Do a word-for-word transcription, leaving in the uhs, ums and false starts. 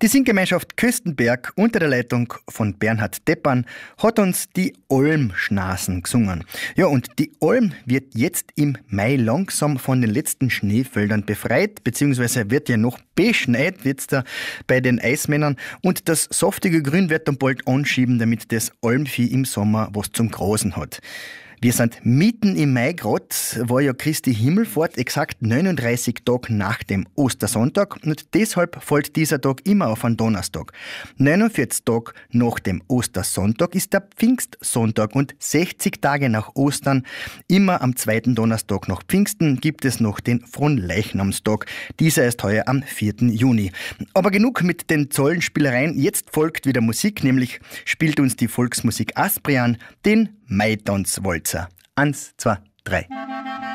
Die Singgemeinschaft Köstenberg unter der Leitung von Bernhard Deppan hat uns die Almschnasen gesungen. Ja, und die Alm wird jetzt im Mai langsam von den letzten Schneefeldern befreit, beziehungsweise wird ja noch beschneit, wird's da bei den Eismännern. Und das saftige Grün wird dann bald anschieben, damit das Almvieh im Sommer was zum Grasen hat. Wir sind mitten im Mai grad, war ja Christi Himmelfahrt, exakt neununddreißig Tage nach dem Ostersonntag und deshalb fällt dieser Tag immer auf einen Donnerstag. neunundvierzig Tage nach dem Ostersonntag ist der Pfingstsonntag und sechzig Tage nach Ostern, immer am zweiten Donnerstag nach Pfingsten, gibt es noch den Fronleichnamstag. Dieser ist heuer am vierten Juni. Aber genug mit den Zollenspielereien, jetzt folgt wieder Musik, nämlich spielt uns die Volksmusik Asprian den Maitanzwalzer. Eins, zwei, drei.